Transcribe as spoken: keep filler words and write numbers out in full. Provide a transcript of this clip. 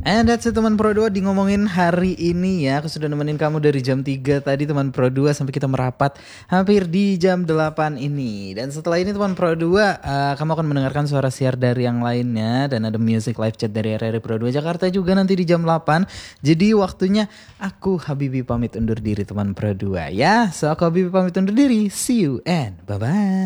And that's it teman Pro dua di ngomongin hari ini ya. Aku sudah nemenin kamu dari jam tiga tadi teman Pro dua sampai kita merapat hampir di jam delapan ini. Dan setelah ini teman Pro dua uh, kamu akan mendengarkan suara siar dari yang lainnya. Dan ada music live chat dari R R I Pro dua Jakarta juga nanti di jam delapan. Jadi waktunya aku Habibi pamit undur diri teman Pro dua ya. So aku Habibi pamit undur diri. See you and bye-bye.